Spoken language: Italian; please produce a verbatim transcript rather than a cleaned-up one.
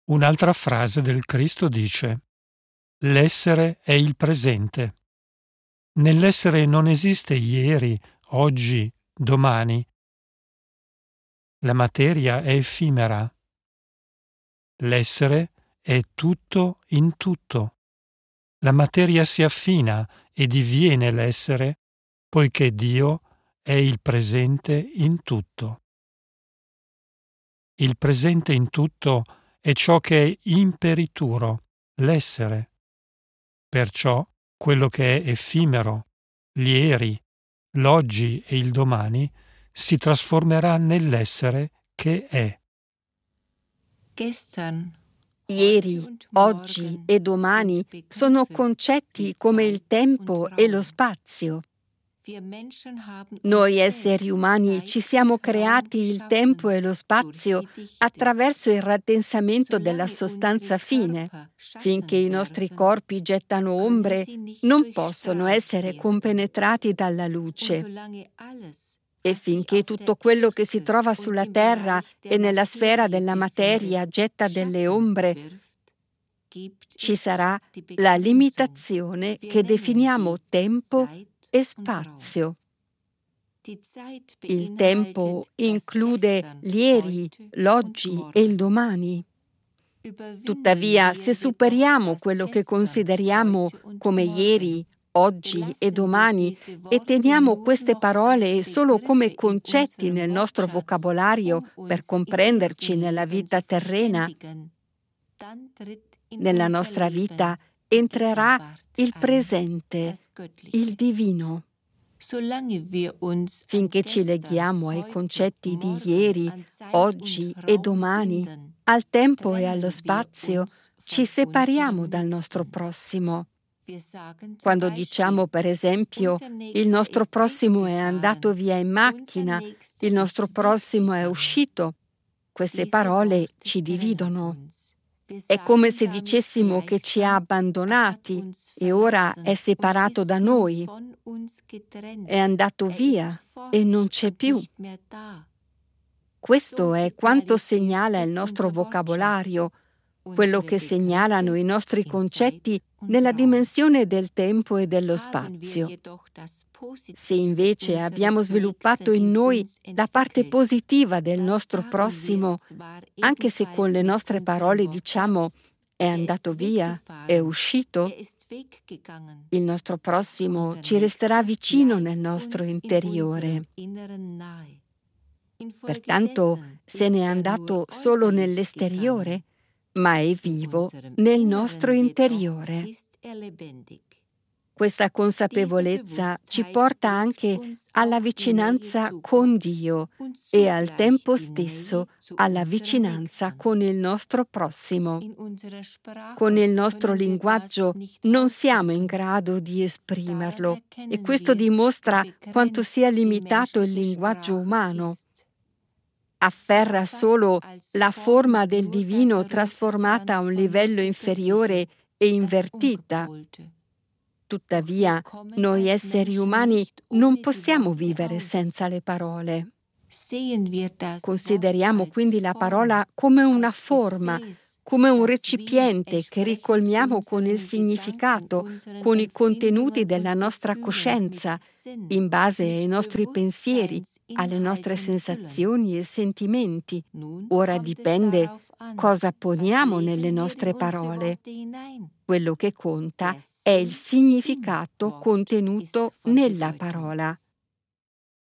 Un'altra frase del Cristo dice: l'essere è il presente. Nell'essere non esiste ieri, oggi, domani. La materia è effimera. L'essere è tutto in tutto. La materia si affina e diviene l'essere, poiché Dio è il presente in tutto. Il presente in tutto è ciò che è imperituro, l'essere. Perciò quello che è effimero, l'ieri, l'oggi e il domani si trasformerà nell'essere che è. Ieri, oggi e domani sono concetti come il tempo e lo spazio. Noi esseri umani ci siamo creati il tempo e lo spazio attraverso il raddensamento della sostanza fine. Finché i nostri corpi gettano ombre, non possono essere compenetrati dalla luce. E finché tutto quello che si trova sulla terra e nella sfera della materia getta delle ombre, ci sarà la limitazione che definiamo tempo e spazio. Il tempo include l'ieri, l'oggi e il domani. Tuttavia, se superiamo quello che consideriamo come ieri, oggi e domani e teniamo queste parole solo come concetti nel nostro vocabolario per comprenderci nella vita terrena, nella nostra vita entrerà il presente, il divino. Finché ci leghiamo ai concetti di ieri, oggi e domani, al tempo e allo spazio, ci separiamo dal nostro prossimo. Quando diciamo, per esempio, il nostro prossimo è andato via in macchina, il nostro prossimo è uscito, queste parole ci dividono. È come se dicessimo che ci ha abbandonati e ora è separato da noi. È andato via e non c'è più. Questo è quanto segnala il nostro vocabolario, quello che segnalano i nostri concetti nella dimensione del tempo e dello spazio. Se invece abbiamo sviluppato in noi la parte positiva del nostro prossimo, anche se con le nostre parole diciamo è andato via, è uscito, il nostro prossimo ci resterà vicino nel nostro interiore. Pertanto se n'è andato solo nell'esteriore, ma è vivo nel nostro interiore. Questa consapevolezza ci porta anche alla vicinanza con Dio e al tempo stesso alla vicinanza con il nostro prossimo. Con il nostro linguaggio non siamo in grado di esprimerlo e questo dimostra quanto sia limitato il linguaggio umano. Afferra solo la forma del divino trasformata a un livello inferiore e invertita. Tuttavia, noi esseri umani non possiamo vivere senza le parole. Consideriamo quindi la parola come una forma, come un recipiente che ricolmiamo con il significato, con i contenuti della nostra coscienza, in base ai nostri pensieri, alle nostre sensazioni e sentimenti. Ora dipende cosa poniamo nelle nostre parole. Quello che conta è il significato contenuto nella parola.